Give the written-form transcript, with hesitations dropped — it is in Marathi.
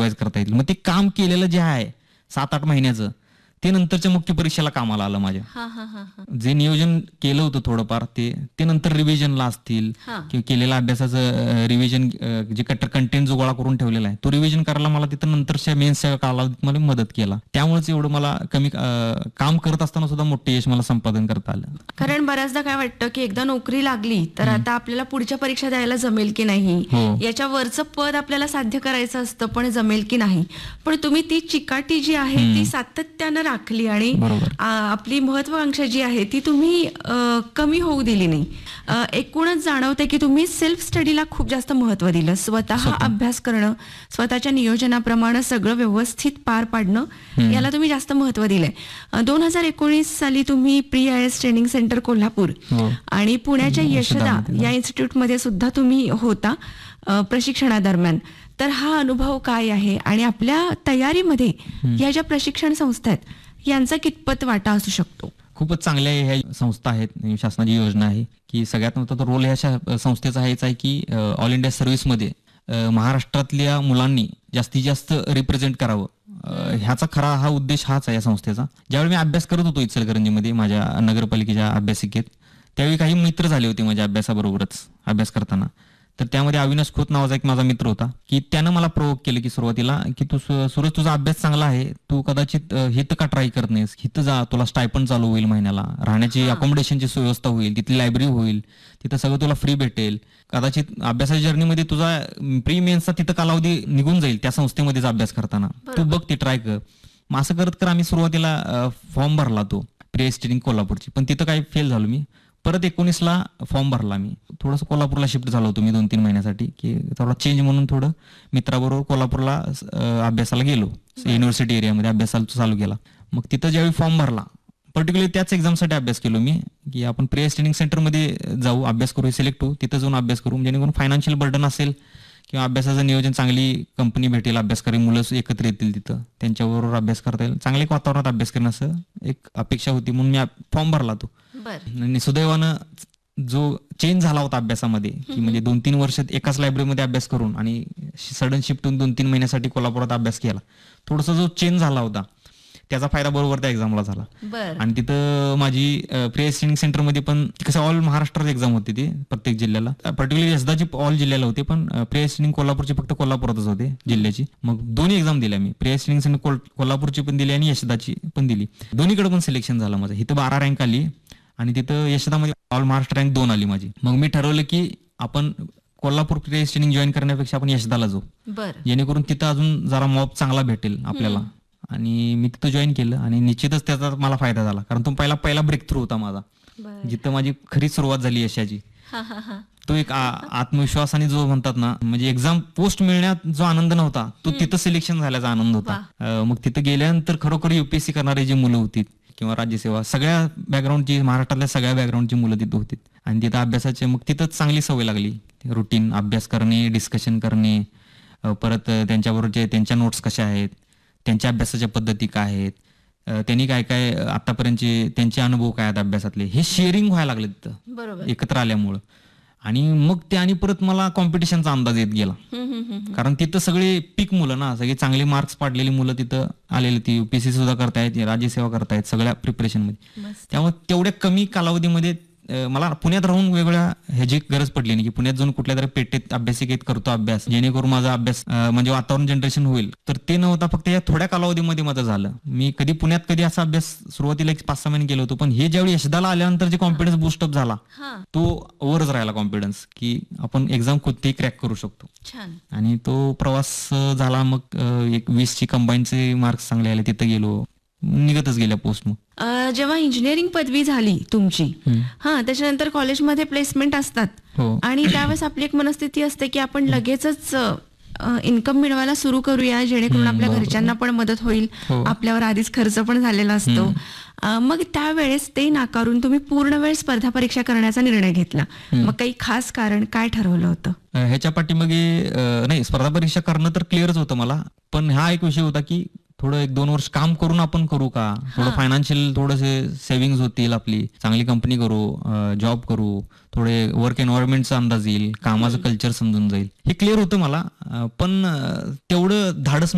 सुपरवाइज करता येतील. मग ते काम केलेलं जे आहे 7-8 महिन्याचं ते नंतरच्या मुख्य परीक्षेला कामाला आलं माझ्या. हा हा हा हा. जे नियोजन केलं होतं थोडंफार ते नंतर रिव्हिजनला असतील हा. किंवा केलेल्या अभ्यासाचं रिव्हिजन जे कंटेंट जो गोळा करून ठेवलेला आहे तो रिव्हिजन करायला मला तिथं नंतरच्या मेन्सच्या कालावधीत मला मदत केला. त्यामुळेच एवढं मला कमी काम करत असताना सुद्धा मोठे यश मला संपादन करता आलं. कारण बऱ्याचदा काय वाटतं की एकदा नोकरी लागली तर आता आपल्याला पुढच्या परीक्षा द्यायला जमेल की नाही, हो. याच्या वरचं पद आपल्याला साध्य करायचं असतं पण जमेल की नाही. पण तुम्ही ती चिकाटी जी आहे ती सातत्यानं राखली आणि बरोबर. आपली महत्वाकांक्षा जी आहे ती तुम्ही कमी होऊ दिली नाही. एकूणच जाणवते की तुम्ही सेल्फ स्टडीला खूप जास्त महत्व दिलं. स्वतः अभ्यास करणं, स्वतःच्या नियोजनाप्रमाणे सगळं व्यवस्थित पार पाडणं याला तुम्ही जास्त महत्व दिलंय. 2019 साली तुम्ही प्री-IAS ट्रेनिंग सेंटर कोल्हापूर हो. आणि पुण्याच्या यशदा यशदामध्ये. या इन्स्टिट्यूटमध्ये सुद्धा तुम्ही होता प्रशिक्षणादरम्यान. तर हा अनुभव काय आहे आणि आपल्या तयारीमध्ये या ज्या प्रशिक्षण संस्था आहेत यांचा कितपत वाटा असू शकतो? खूपच चांगल्या ह्या संस्था आहेत. शासनाची योजना आहे की सगळ्यात महत्त्वाचा रोल ह्या संस्थेचा हेच आहे की ऑल इंडिया सर्व्हिसमध्ये महाराष्ट्रातल्या मुलांनी जास्तीत जास्त रिप्रेझेंट करावं. ह्याचा खरा हा उद्देश हाच आहे या संस्थेचा. ज्यावेळी मी अभ्यास करत होतो इचलकरंजीमध्ये माझ्या नगरपालिकेच्या अभ्यासिकेत, त्यावेळी काही मित्र झाले होते माझ्या अभ्यासाबरोबरच अभ्यास करताना. तर त्यामध्ये अविनाश खोत नावाचा एक माझा मित्र होता की त्यानं मला प्रोवोक केलं की सुरुवातीला की तू सूरज तुझा अभ्यास चांगला आहे, तू कदाचित हिथं का ट्राय करत नाहीस, हिथं जा, तुला स्टायपंड चालू होईल महिन्याला, राहण्याची अकोमोडेशनची व्यवस्था होईल, तिथली लायब्ररी होईल, तिथं सगळं तुला फ्री भेटेल, कदाचित अभ्यासाच्या जर्नीमध्ये तुझा प्री मेन्सचा तिथं कालावधी निघून जाईल त्या संस्थेमध्येच अभ्यास करताना. तू बघ ते ट्राय कर. मग असं करत कर आम्ही सुरुवातीला फॉर्म भरला तो प्री-IAS ट्रेनिंग कोल्हापूरची, पण तिथं काही फेल झालो मी. परत 19ला फॉर्म भरला मी. थोडंसं कोल्हापूरला शिफ्ट झालो होतो मी 2-3 महिन्यासाठी की थोडा चेंज म्हणून थोडं मित्राबरोबर कोल्हापूरला अभ्यासाला गेलो. युनिव्हर्सिटी एरियामध्ये अभ्यासाला चालू केला. मग तिथं ज्यावेळी फॉर्म भरला पर्टिक्युलरली त्याच एक्झामसाठी अभ्यास केलो मी की आपण प्री-IAS ट्रेनिंग सेंटरमध्ये जाऊ, अभ्यास करू, सिलेक्ट होऊ, तिथं जाऊन अभ्यास करू, जेणेकरून फायनान्शियल बर्डन असेल किंवा अभ्यासाचं नियोजन, चांगली कंपनी भेटेल, अभ्यासकरी मुलं एकत्र येतील तिथं, त्यांच्याबरोबर अभ्यास करता येईल, चांगल्या वातावरणात अभ्यास करणं असं एक अपेक्षा होती म्हणून मी फॉर्म भरला तो. आणि सुदैवानं जो चेंज झाला होता अभ्यासामध्ये की म्हणजे 2-3 वर्ष एकाच लायब्ररीमध्ये अभ्यास करून आणि सडन शिफ्ट होऊन 2-3 महिन्यासाठी कोल्हापुरात अभ्यास केला, थोडासा जो चेंज झाला होता त्याचा फायदा बरोबर त्या एक्झामला झाला. आणि तिथं माझी प्री-IAS ट्रेनिंग सेंटरमध्ये पण कसं ऑल महाराष्ट्रात एक्झाम होती ती प्रत्येक जिल्ह्याला, पर्टिक्युलरली यशदाची ऑल जिल्ह्याला होते पण प्री-IAS ट्रेनिंग कोल्हापूरची फक्त कोल्हापुरातच होते जिल्ह्याची. मग दोन्ही एक्झाम दिल्या मी, प्री-IAS ट्रेनिंग सेंटर कोल्हापूरची पण दिली आणि यशदाची पण दिली. दोन्हीकडे पण सिलेक्शन झालं माझं. इथं 12 रँक आली आणि तिथं यशदामध्ये ऑल महाराष्ट्र रँक 2 आली माझी. मग मी ठरवलं की आपण कोल्हापूर प्री-IAS ट्रेनिंग जॉईन करण्यापेक्षा आपण यशदाला जाऊ, जेणेकरून तिथं अजून जरा मॉब चांगला भेटेल आपल्याला. आणि मी तिथं जॉईन केलं आणि निश्चितच त्याचा मला फायदा झाला, कारण तो पहिला ब्रेक थ्रू होता माझा, जिथं माझी खरी सुरुवात झाली यशाची. तो एक आत्मविश्वास आणि जो म्हणतात ना म्हणजे एक्झाम पोस्ट मिळण्यात जो आनंद नव्हता तो तिथं सिलेक्शन झाल्याचा आनंद होता. मग तिथं गेल्यानंतर खरोखर UPSC करणारी जी मुलं होती किंवा राज्यसेवा सगळ्या बॅकग्राऊंडची, महाराष्ट्रातल्या सगळ्या बॅकग्राऊंडची मुलं तिथं होती आणि तिथं अभ्यासाचे मग तिथंच चांगली सवय लागली. रुटीन अभ्यास करणे, डिस्कशन करणे, परत त्यांच्याबरोबर त्यांच्या नोट्स कशा आहेत, त्यांच्या अभ्यासाच्या पद्धती काय आहेत, त्यांनी काय काय आतापर्यंतचे त्यांचे अनुभव काय आहेत अभ्यासातले, हे शेअरिंग व्हायला लागले तिथं एकत्र आल्यामुळं. आणि मग ते आणि परत मला कॉम्पिटिशनचा अंदाज येत गेला, कारण तिथं सगळे पीक मुलं ना, सगळे चांगले मार्क्स पाडलेली मुलं तिथं आलेली, ती UPSC सुद्धा करतायत, राज्यसेवा करतायत, सगळ्या प्रिपरेशनमध्ये. त्यामुळे तेवढ्या कमी कालावधीमध्ये मला पुण्यात राहून वेगवेगळ्या ह्याची गरज पडली नाही की पुण्यात जाऊन कुठल्या तरी पेठेत अभ्यासिकेत करतो अभ्यास, जेणेकरून माझा अभ्यास म्हणजे वातावरण जनरेशन होईल. तर ते नव्हता, फक्त या थोड्या कालावधीमध्ये माझं झालं. मी कधी पुण्यात कधी असा अभ्यास सुरुवातीला 5-6 महिने केलो होतो, पण हे ज्यावेळी यशदाला आल्यानंतर जे कॉन्फिडन्स बूस्टअप झाला तो वरच राहिला कॉन्फिडन्स की आपण एक्झाम कोणतीही क्रॅक करू शकतो. आणि तो प्रवास झाला. मग एक 20ची कंबाईनचे मार्क्स चांगले आले, तिथं गेलो, निघतच गेल्या पोस्ट. मग जेव्हा इंजिनिअरिंग पदवी झाली तुमची, त्याच्यानंतर कॉलेजमध्ये प्लेसमेंट असतात आणि त्यावेळेस आपली एक मनस्थिती असते की आपण लगेचच इन्कम मिळवायला सुरू करूया, जेणेकरून आपल्या घरच्यांना पण मदत होईल, आपल्यावर आधीच खर्च पण झालेला असतो. मग त्यावेळेस ते नाकारून तुम्ही पूर्ण वेळ स्पर्धा परीक्षा करण्याचा निर्णय घेतला. मग काही खास कारण काय ठरवलं होतं? ह्याच्या पाठीमागे नाही, स्पर्धा परीक्षा करणं तर क्लिअरच होतं मला, पण हा एक विषय होता की थोडं 1-2 वर्ष काम करून आपण करू का, थोडं फायनान्शियल थोडेसे सेव्हिंग्ज होतील, आपली चांगली कंपनी करू, जॉब करू, थोडे वर्क एन्व्हायरमेंटचा अंदाज येईल, कामाचं कल्चर समजून जाईल, हे क्लिअर होतं मला. पण तेवढं धाडस